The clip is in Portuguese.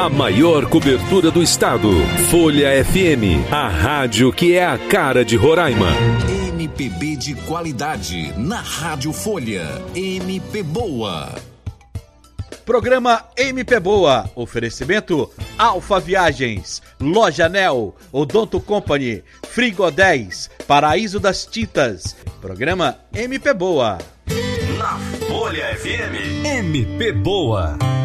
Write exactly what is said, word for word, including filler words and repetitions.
A maior cobertura do estado. Folha F M, a rádio que é a cara de Roraima. M P B de qualidade na Rádio Folha. M P Boa. Programa M P Boa. Oferecimento Alfa Viagens, Loja Anel, Odonto Company, Frigo dez, Paraíso das Tintas. Programa M P Boa. Na Folha F M. M P Boa.